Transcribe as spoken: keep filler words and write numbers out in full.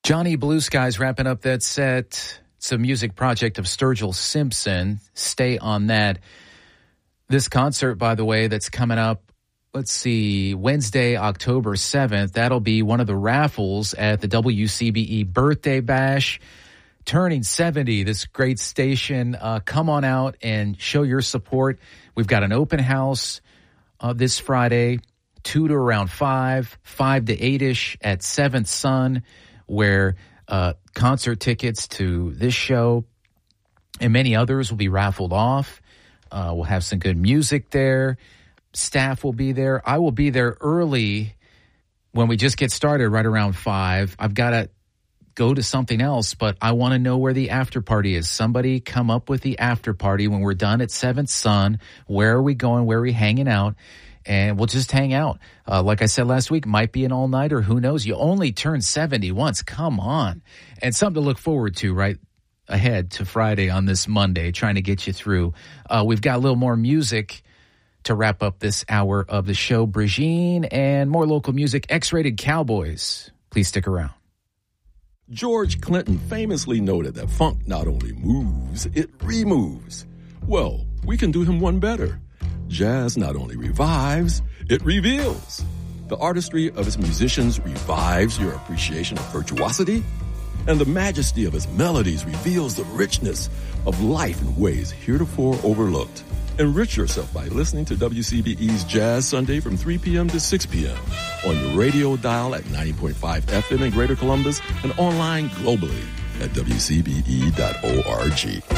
Johnny Blue Skies wrapping up that set. It's a music project of Sturgill Simpson. Stay on that. This concert, by the way, that's coming up, let's see, Wednesday, October seventh. That'll be one of the raffles at the W C B E Birthday Bash. Turning seventy, this great station. Uh, come on out and show your support. We've got an open house uh, this Friday, two to around five, five to eight-ish at Seventh Sun, where uh, concert tickets to this show and many others will be raffled off. Uh, we'll have some good music there. Staff will be there. I will be there early when we just get started, right around five. I've got to go to something else, but I want to know where the after party is. Somebody come up with the after party when we're done at Seventh Sun. Where are we going? Where are we hanging out? And we'll just hang out. Uh, like I said last week, might be an all-nighter. Who knows? You only turn seventy once. Come on. And something to look forward to right ahead to Friday on this Monday, trying to get you through. Uh, we've got a little more music to wrap up this hour of the show. Brigitte and more local music. X-Rated Cowboys. Please stick around. George Clinton famously noted that funk not only moves, it removes. Well, we can do him one better. Jazz not only revives, it reveals. The artistry of its musicians revives your appreciation of virtuosity, and the majesty of its melodies reveals the richness of life in ways heretofore overlooked. Enrich yourself by listening to W C B E's Jazz Sunday from three p.m. to six p.m. on your radio dial at ninety point five F M in Greater Columbus and online globally at W C B E dot org.